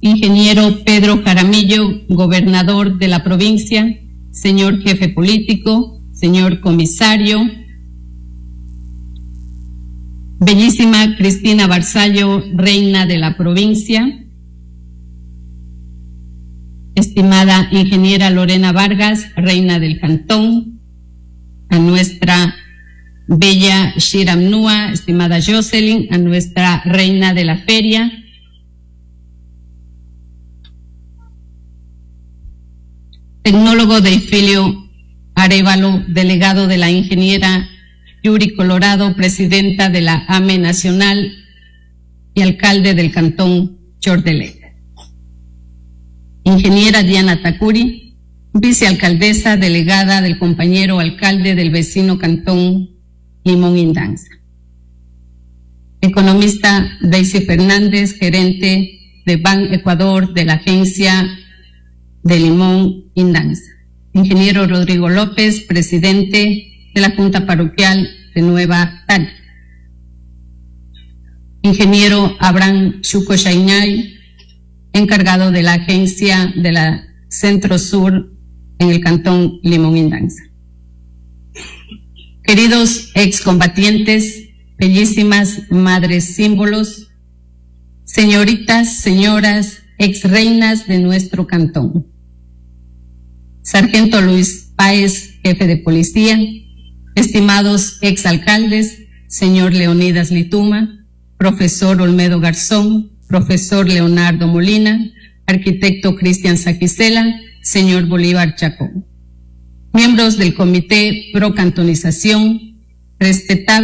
ingeniero Pedro Jaramillo, gobernador de la provincia, señor jefe político, señor comisario, bellísima Cristina Barzallo, reina de la provincia, estimada ingeniera Lorena Vargas, reina del cantón, a nuestra bella Shiram Nua, estimada Jocelyn, a nuestra reina de la feria, tecnólogo Deifilio Arévalo, delegado de la ingeniera Yuri Colorado, presidenta de la AME Nacional y alcalde del cantón Chordelec. Ingeniera Diana Takuri, vicealcaldesa delegada del compañero alcalde del vecino cantón Limón Indanza. Economista Daisy Fernández, gerente de Ban Ecuador de la agencia de Limón Indanza. Ingeniero Rodrigo López, presidente de la Junta Parroquial de Nueva Tali. Ingeniero Abraham Chuco Shainay, encargado de la agencia de la Centro Sur en el cantón Limón Indanza. Queridos excombatientes, bellísimas madres símbolos, señoritas, señoras, exreinas de nuestro cantón. Sargento Luis Páez, jefe de policía, estimados exalcaldes, señor Leonidas Lituma, profesor Olmedo Garzón, profesor Leonardo Molina, arquitecto Cristian Saquicela, señor Bolívar Chacón. Miembros del Comité Pro Cantonización, respetables